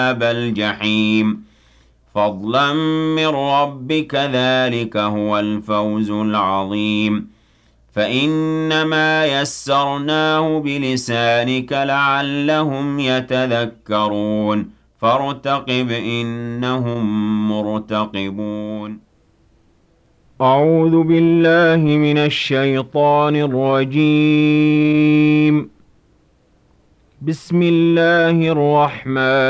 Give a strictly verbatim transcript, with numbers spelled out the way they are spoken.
أصحاب الجحيم فضلا من ربك ذلك هو الفوز العظيم فإنما يسرناه بلسانك لعلهم يتذكرون فارتقب إنهم مرتقبون أعوذ بالله من الشيطان الرجيم بسم الله الرحمن